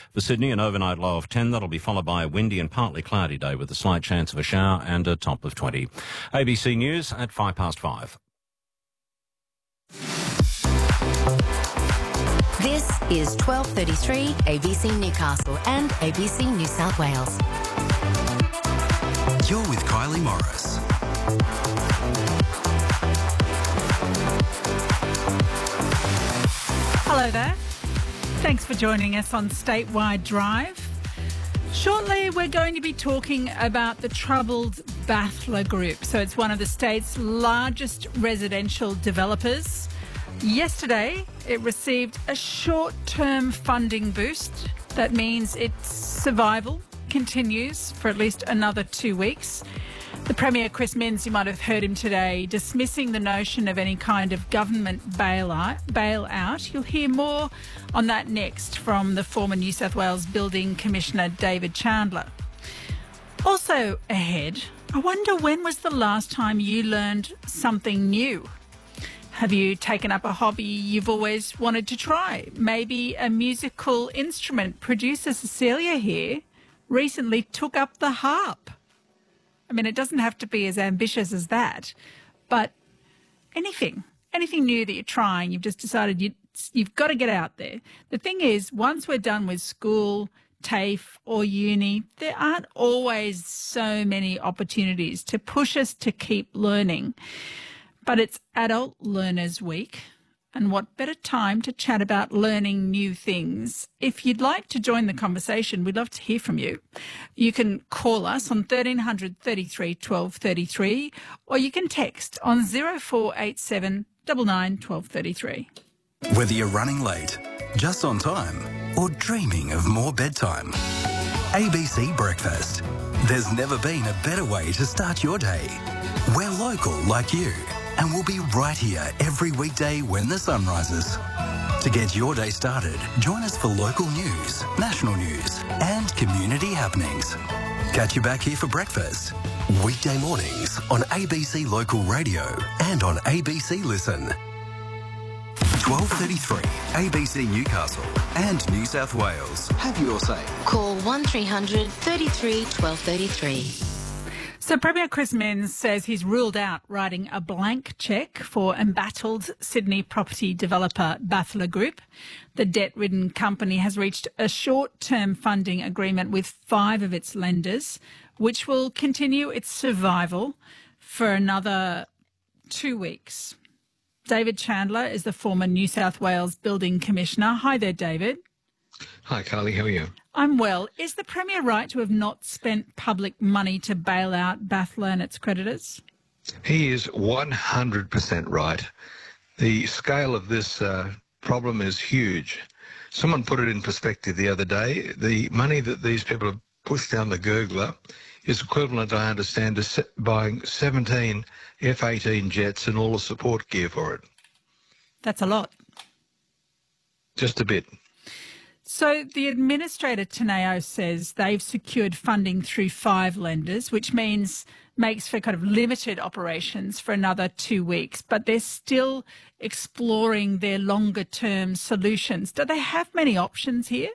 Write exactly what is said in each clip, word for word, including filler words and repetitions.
For Sydney, an overnight low of ten. That'll be followed by a windy and partly cloudy day with a slight chance of a shower and a top of twenty. A B C News at five past five. This is twelve thirty-three A B C Newcastle and A B C New South Wales. You're with Kylie Morris. Hello there. Thanks for joining us on Statewide Drive. Shortly, we're going to be talking about the troubled Bathla Group. So it's one of the state's largest residential developers. Yesterday, it received a short-term funding boost. That means its survival continues for at least another two weeks. The Premier, Chris Minns, you might have heard him today, dismissing the notion of any kind of government bailout. bailout. You'll hear more on that next from the former New South Wales Building Commissioner, David Chandler. Also ahead, I wonder when was the last time you learned something new? Have you taken up a hobby you've always wanted to try? Maybe a musical instrument. Producer Cecilia here recently took up the harp. I mean, it doesn't have to be as ambitious as that, but anything, anything new that you're trying, you've just decided you, you've got to get out there. The thing is, once we're done with school, TAFE or uni, there aren't always so many opportunities to push us to keep learning. But it's Adult Learners Week, and what better time to chat about learning new things? If you'd like to join the conversation, we'd love to hear from you. You can call us on thirteen hundred thirty-three twelve thirty-three, or you can text on zero four eight seven nine nine twelve thirty-three. Whether you're running late, just on time, or dreaming of more bedtime, A B C Breakfast. There's never been a better way to start your day. We're local like you, and we'll be right here every weekday when the sun rises. To get your day started, join us for local news, national news, and community happenings. Catch you back here for breakfast. Weekday mornings on A B C Local Radio and on A B C Listen. twelve thirty-three, A B C Newcastle and New South Wales. Have your say. Call one three hundred thirty-three twelve thirty-three. So Premier Chris Minns says he's ruled out writing a blank cheque for embattled Sydney property developer Bathla Group. The debt-ridden company has reached a short-term funding agreement with five of its lenders, which will continue its survival for another two weeks. David Chandler is the former New South Wales Building Commissioner. Hi there, David. Hi, Carly. How are you? I'm well. Is the Premier right to have not spent public money to bail out Bathla and its creditors? He is one hundred percent right. The scale of this uh, problem is huge. Someone put it in perspective the other day. The money that these people have pushed down the gurgler is equivalent, I understand, to se- buying seventeen F eighteen jets and all the support gear for it. That's a lot. Just a bit. So the administrator, Teneo, says they've secured funding through five lenders, which means makes for kind of limited operations for another two weeks, but they're still exploring their longer-term solutions. Do they have many options here?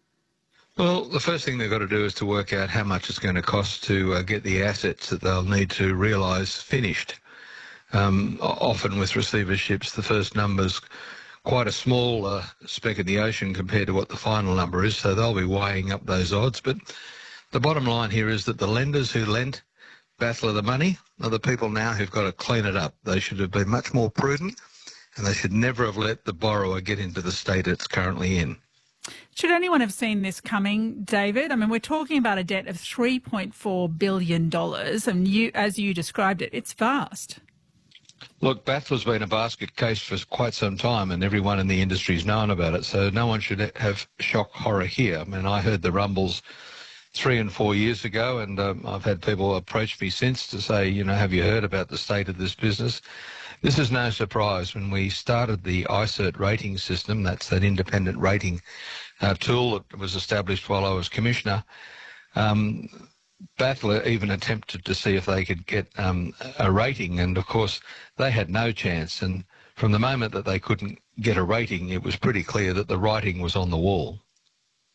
Well, the first thing they've got to do is to work out how much it's going to cost to uh, get the assets that they'll need to realise finished. Um, often with receiverships, the first number's quite a small uh, speck in the ocean compared to what the final number is, so they'll be weighing up those odds. But the bottom line here is that the lenders who lent Bathla the money are the people now who've got to clean it up. They should have been much more prudent, and they should never have let the borrower get into the state it's currently in. Should anyone have seen this coming, David? I mean, we're talking about a debt of three point four billion dollars, and you, as you described it, it's vast. Look, Bathla's been a basket case for quite some time, and everyone in the industry's known about it, so no one should have shock horror here. I mean, I heard the rumbles three and four years ago, and um, I've had people approach me since to say, you know, have you heard about the state of this business? This is no surprise. When we started the I CERT rating system, that's that independent rating uh, tool that was established while I was Commissioner, um, Bathla even attempted to see if they could get um, a rating, and of course they had no chance. And from the moment that they couldn't get a rating, it was pretty clear that the writing was on the wall.